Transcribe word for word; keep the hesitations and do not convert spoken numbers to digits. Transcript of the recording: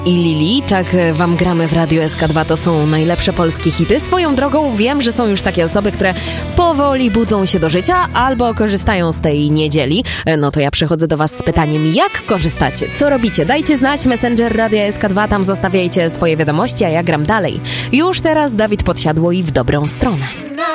i Lili, tak wam gramy w Radiu S K dwa, to są najlepsze polskie hity. Swoją drogą wiem, że są już takie osoby, które powoli budzą się do życia albo korzystają z tej niedzieli. No to ja przychodzę do was z pytaniem, jak korzystacie? Co robicie? Dajcie znać, Messenger Radia S K dwa, tam zostawiajcie swoje wiadomości, a ja gram dalej. Już teraz Dawid Podsiadło i W dobrą stronę.